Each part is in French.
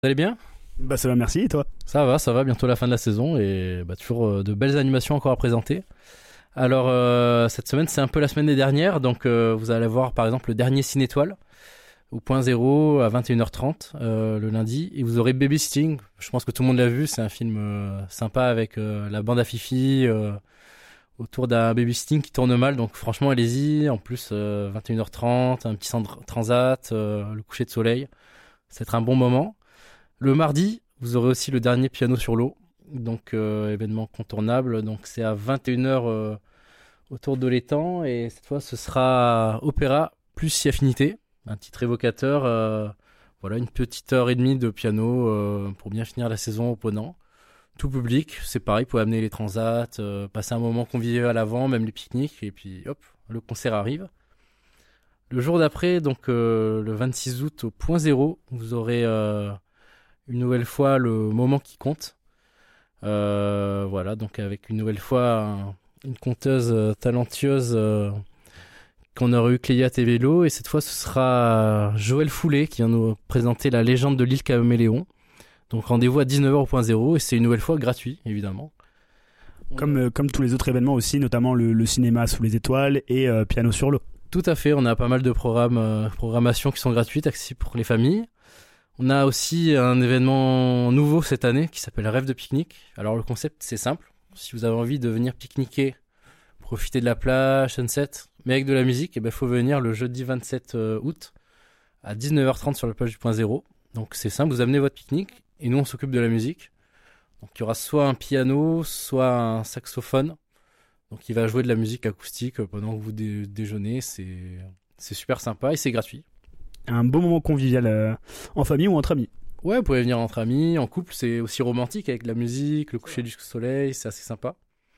Vous allez bien? Bah ça va, merci, et toi? Ça va, bientôt la fin de la saison et toujours de belles animations encore à présenter. Alors cette semaine c'est un peu la semaine des dernières, donc vous allez voir par exemple le dernier Ciné Étoile au Point Zéro à 21h30 le lundi, et vous aurez Babysitting. Je pense que tout le monde l'a vu, c'est un film sympa avec la bande à Fifi autour d'un babysitting qui tourne mal, donc franchement allez-y. En plus 21h30, un petit transat, le coucher de soleil, ça va être un bon moment. Le mardi, vous aurez aussi le dernier Piano sur l'eau, donc événement contournable. Donc c'est à 21h autour de l'étang, et cette fois ce sera opéra plus si affinité, un titre évocateur. Voilà, une petite heure et demie de piano pour bien finir la saison au Ponant. Tout public, c'est pareil, vous pouvez amener les transats, passer un moment convivial avant, même les pique-niques, et puis hop, le concert arrive. Le jour d'après, donc le 26 août au Point Zéro, vous aurez une nouvelle fois le moment qui compte. Voilà, donc avec une nouvelle fois une conteuse talentueuse qu'on aurait eu Cléa Tévélo, et cette fois ce sera Joël Foulet qui vient nous présenter la légende de l'île Caméléon. Donc rendez-vous à 19h au Point Zéro, et c'est une nouvelle fois gratuit évidemment. Comme tous les autres événements aussi, notamment le cinéma sous les étoiles et Piano sur l'eau. Tout à fait, on a pas mal de programmations qui sont gratuites, accessibles pour les familles. On a aussi un événement nouveau cette année qui s'appelle Rêve de pique-nique. Alors le concept c'est simple, si vous avez envie de venir pique-niquer, profiter de la plage, sunset, mais avec de la musique, il faut venir le jeudi 27 août à 19h30 sur la plage du Point Zéro. Donc c'est simple, vous amenez votre pique-nique et nous on s'occupe de la musique. Donc il y aura soit un piano, soit un saxophone. Donc il va jouer de la musique acoustique pendant que vous déjeunez. C'est super sympa et c'est gratuit. Un beau moment convivial en famille ou entre amis. Ouais, vous pouvez venir entre amis, en couple, c'est aussi romantique avec la musique, le coucher du soleil, c'est assez sympa.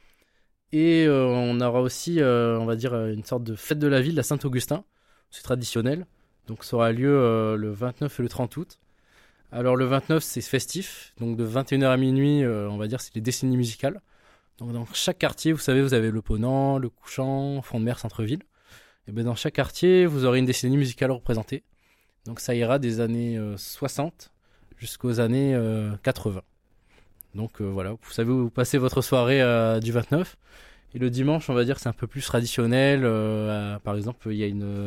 Et on aura aussi, on va dire, une sorte de fête de la ville, la Saint-Augustin. C'est traditionnel. Donc ça aura lieu le 29 et le 30 août. Alors le 29 c'est festif, donc de 21h à minuit, on va dire c'est les décennies musicales. Donc dans chaque quartier, vous savez, vous avez le Ponant, le Couchant, Front de Mer, Centre-Ville. Et bien dans chaque quartier, vous aurez une décennie musicale représentée. Donc ça ira des années 60 jusqu'aux années 80. Donc voilà, vous savez où vous passez votre soirée du 29. Et le dimanche, on va dire que c'est un peu plus traditionnel. Par exemple, il y a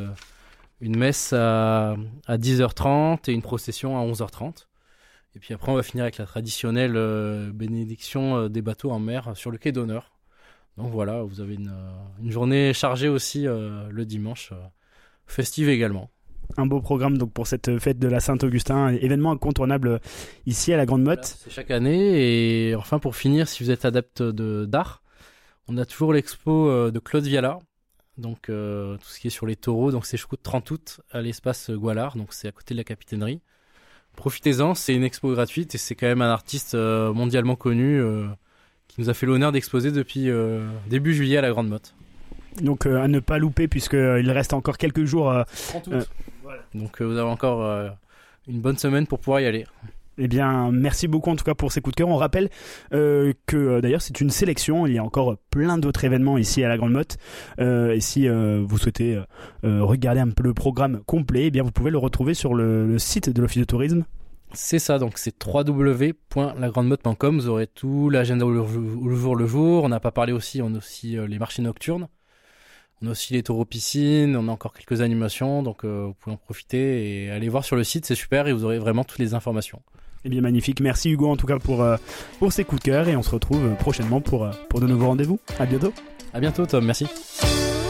une messe à 10h30 et une procession à 11h30. Et puis après, on va finir avec la traditionnelle bénédiction des bateaux en mer sur le quai d'honneur. Donc voilà, vous avez une journée chargée aussi le dimanche, festive également. Un beau programme donc pour cette fête de la Saint-Augustin, événement incontournable ici à la Grande Motte. Voilà, c'est chaque année. Et enfin, pour finir, si vous êtes adepte d'art, on a toujours l'expo de Claude Viala. Donc tout ce qui est sur les taureaux, donc c'est jusqu'au 30 août à l'espace Goualard, donc c'est à côté de la capitainerie. Profitez-en, c'est une expo gratuite et c'est quand même un artiste mondialement connu qui nous a fait l'honneur d'exposer depuis début juillet à la Grande Motte. Donc à ne pas louper puisqu'il reste encore quelques jours. 30 août. Voilà. Donc vous avez encore une bonne semaine pour pouvoir y aller. Eh bien, merci beaucoup en tout cas pour ces coups de cœur. On rappelle que d'ailleurs c'est une sélection. Il y a encore plein d'autres événements ici à la Grande Motte. Et si vous souhaitez regarder un peu le programme complet, eh bien vous pouvez le retrouver sur le site de l'Office de tourisme. C'est ça, donc c'est www.lagrandemotte.com. Vous aurez tout l'agenda le jour. On n'a pas parlé aussi, on a aussi les marchés nocturnes. On a aussi les taureaux piscines, on a encore quelques animations, donc vous pouvez en profiter et aller voir sur le site, c'est super et vous aurez vraiment toutes les informations. Eh bien magnifique, merci Hugo en tout cas pour ces coups de cœur, et on se retrouve prochainement pour de nouveaux rendez-vous. À bientôt. À bientôt Tom, merci.